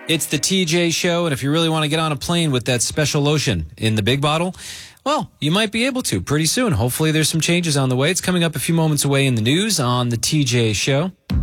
It's the TJ Show, and if you really want to get on a plane with that special lotion in the big bottle, well, you might be able to pretty soon. Hopefully there's some changes on the way. It's coming up a few moments away in the news on the TJ Show.